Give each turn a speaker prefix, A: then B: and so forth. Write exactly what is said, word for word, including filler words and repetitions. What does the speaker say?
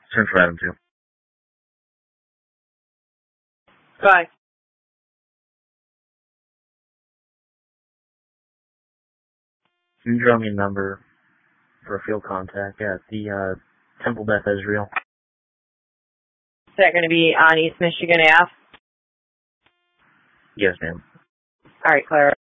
A: Central Adam two.
B: Bye.
A: Can you draw me a number for a field contact at the uh, Temple Beth Israel?
B: Is that going to be on East Michigan Avenue?
A: Yes, ma'am.
B: All right, Clara.